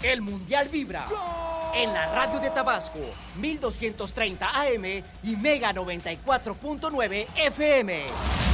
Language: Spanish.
El Mundial vibra en la radio de Tabasco, 1230 AM y Mega 94.9 FM.